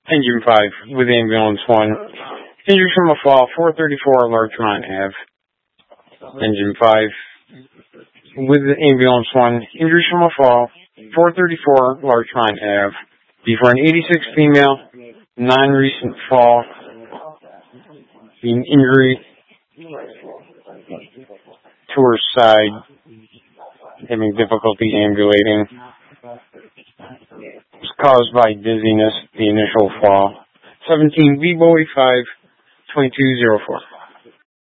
Engine 5 with Ambulance 1. Injured from a fall, 434 Larchmont Ave. Engine 5 with Ambulance 1. Injured from a fall, 434 Larchmont Ave. Before an 86 female, non-recent fall, being injury to her side, having difficulty ambulating. It was caused by dizziness, the initial fall. 17 V-Boy 5, 2204.